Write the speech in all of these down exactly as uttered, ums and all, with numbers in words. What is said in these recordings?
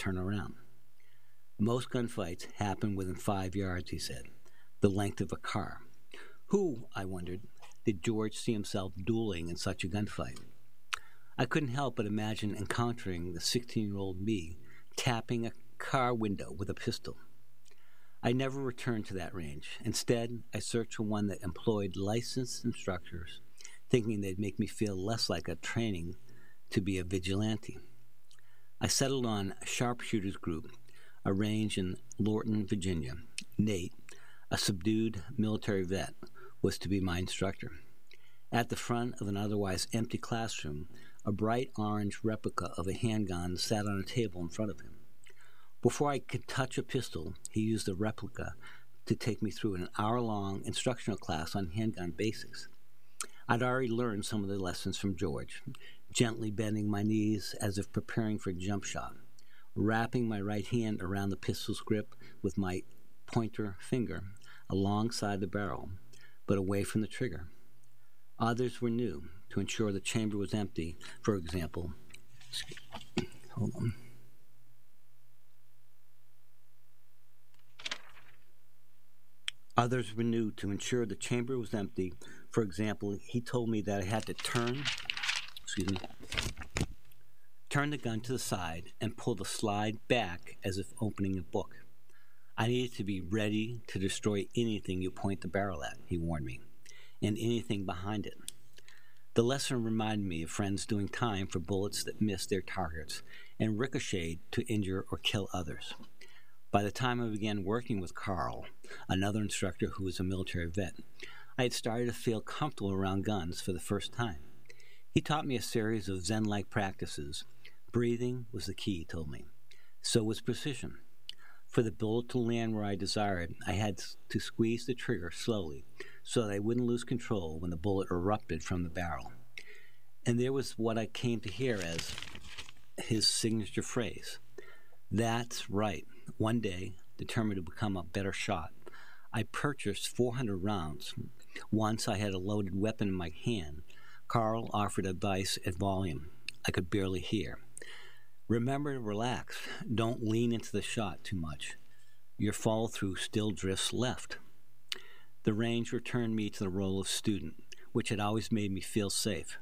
turn around. Most gunfights happen within five yards, he said, the length of a car. Who, I wondered, did George see himself dueling in such a gunfight? I couldn't help but imagine encountering the sixteen-year-old me tapping a car window with a pistol. I never returned to that range. Instead, I searched for one that employed licensed instructors, thinking they'd make me feel less like a training to be a vigilante. I settled on Sharpshooters Group, a range in Lorton, Virginia. Nate, a subdued military vet, was to be my instructor. At the front of an otherwise empty classroom, a bright orange replica of a handgun sat on a table in front of him. Before I could touch a pistol, he used the replica to take me through an hour-long instructional class on handgun basics. I'd already learned some of the lessons from George, gently bending my knees as if preparing for a jump shot, wrapping my right hand around the pistol's grip with my pointer finger alongside the barrel, but away from the trigger. Others were new, to ensure the chamber was empty. For example, hold on. Others were new to ensure the chamber was empty. For example, he told me that I had to turn, excuse me, turn the gun to the side and pull the slide back as if opening a book. I needed to be ready to destroy anything you point the barrel at, he warned me, and anything behind it. The lesson reminded me of friends doing time for bullets that missed their targets and ricocheted to injure or kill others. By the time I began working with Carl, another instructor who was a military vet, I had started to feel comfortable around guns for the first time. He taught me a series of Zen-like practices. Breathing was the key, he told me. So was precision. For the bullet to land where I desired, I had to squeeze the trigger slowly so that I wouldn't lose control when the bullet erupted from the barrel. And there was what I came to hear as his signature phrase. That's right. One day, determined to become a better shot, I purchased four hundred rounds. Once I had a loaded weapon in my hand, Carl offered advice at volume I could barely hear. Remember to relax. Don't lean into the shot too much. Your follow-through still drifts left. The range returned me to the role of student, which had always made me feel safe.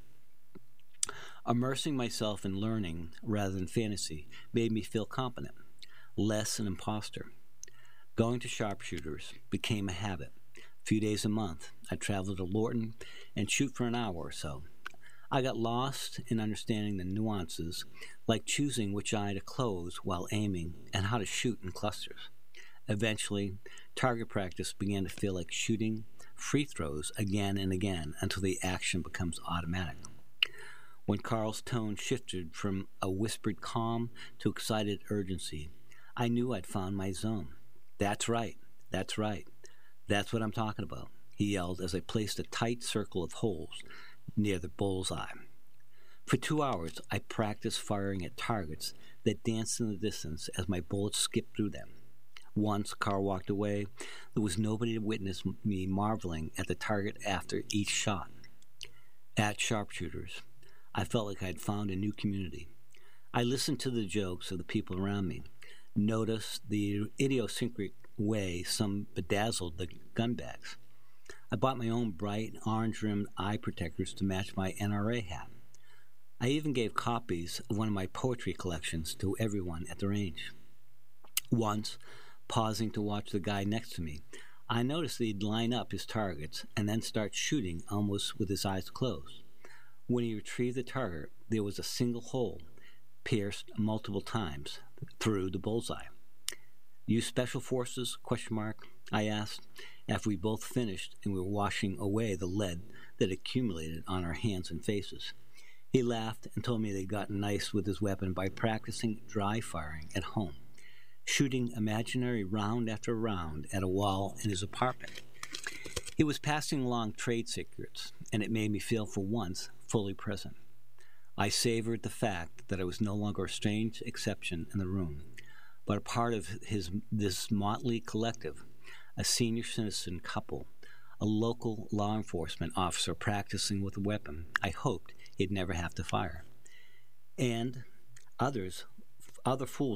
Immersing myself in learning rather than fantasy made me feel competent, less an imposter. Going to sharpshooters became a habit. A few days a month, I traveled to Lorton and shoot for an hour or so. I got lost in understanding the nuances, like choosing which eye to close while aiming and how to shoot in clusters. Eventually, target practice began to feel like shooting free throws again and again until the action becomes automatic. When Carl's tone shifted from a whispered calm to excited urgency, I knew I'd found my zone. That's right, that's right, that's what I'm talking about, he yelled as I placed a tight circle of holes near the bullseye. For two hours, I practiced firing at targets that danced in the distance as my bullets skipped through them. Once Carl walked away, there was nobody to witness me marveling at the target after each shot. At sharpshooters, I felt like I had found a new community. I listened to the jokes of the people around me, noticed the idiosyncratic way some bedazzled the gun bags. I bought my own bright orange-rimmed eye protectors to match my N R A hat. I even gave copies of one of my poetry collections to everyone at the range. Once, pausing to watch the guy next to me, I noticed that he'd line up his targets and then start shooting almost with his eyes closed. When he retrieved the target, there was a single hole, pierced multiple times through the bullseye. "You special forces, question mark, I asked, after we both finished and were washing away the lead that accumulated on our hands and faces. He laughed and told me they'd gotten nice with his weapon by practicing dry firing at home, shooting imaginary round after round at a wall in his apartment. He was passing along trade secrets, and it made me feel for once fully present. I savored the fact that I was no longer a strange exception in the room, but a part of his this motley collective, a senior citizen couple, a local law enforcement officer practicing with a weapon I hoped he'd never have to fire, and others, other fools